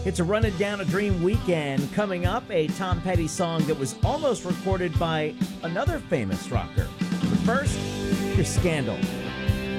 It's a Running Down a Dream weekend. Coming up, a Tom Petty song that was almost recorded by another famous rocker. But first, here's Scandal.